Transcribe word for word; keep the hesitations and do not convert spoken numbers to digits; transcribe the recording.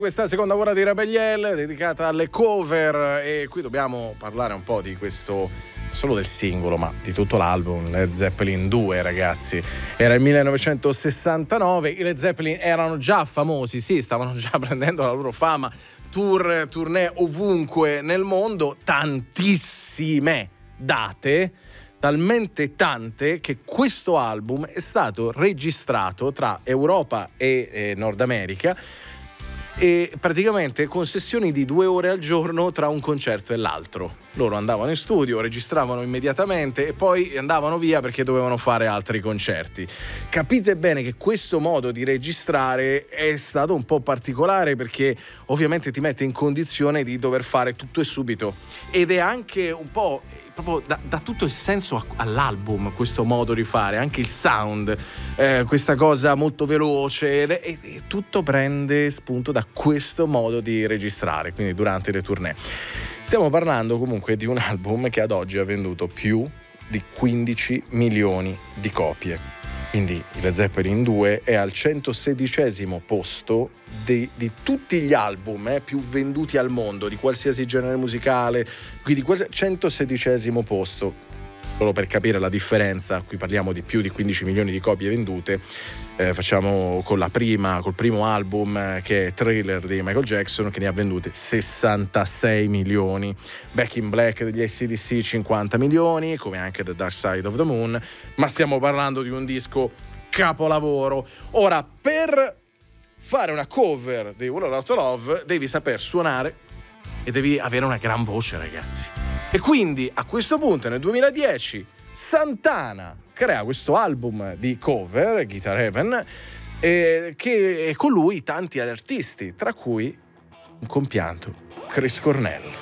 Questa seconda ora di Rebelliel dedicata alle cover, e qui dobbiamo parlare un po' di questo, solo del singolo, ma di tutto l'album Led Zeppelin due, ragazzi. Era il millenovecentosessantanove, i Led Zeppelin erano già famosi, sì, stavano già prendendo la loro fama, tour, tournée ovunque nel mondo, tantissime date, talmente tante che questo album è stato registrato tra Europa e eh, Nord America, e praticamente con sessioni di due ore al giorno tra un concerto e l'altro. Loro andavano in studio, registravano immediatamente e poi andavano via perché dovevano fare altri concerti. Capite bene che questo modo di registrare è stato un po' particolare, perché ovviamente ti mette in condizione di dover fare tutto e subito, ed è anche un po' proprio da, da tutto il senso a, all'album questo modo di fare, anche il sound, eh, questa cosa molto veloce, e, e tutto prende spunto da questo modo di registrare, quindi durante le tournée. Stiamo parlando comunque di un album che ad oggi ha venduto più di quindici milioni di copie. Quindi Led Zeppelin due è al centosedicesimo posto di, di tutti gli album eh, più venduti al mondo, di qualsiasi genere musicale, quindi centosedicesimo posto. Solo per capire la differenza, qui parliamo di più di quindici milioni di copie vendute, eh, facciamo con la prima, col primo album eh, che è Thriller di Michael Jackson, che ne ha vendute sessantasei milioni, Back in Black degli A C D C cinquanta milioni, come anche The Dark Side of the Moon, ma stiamo parlando di un disco capolavoro. Ora, per fare una cover di Wall Out of Love devi saper suonare e devi avere una gran voce, ragazzi. E quindi a questo punto nel duemiladieci Santana crea questo album di cover, Guitar Heaven, eh, che con lui tanti artisti, tra cui un compianto Chris Cornell.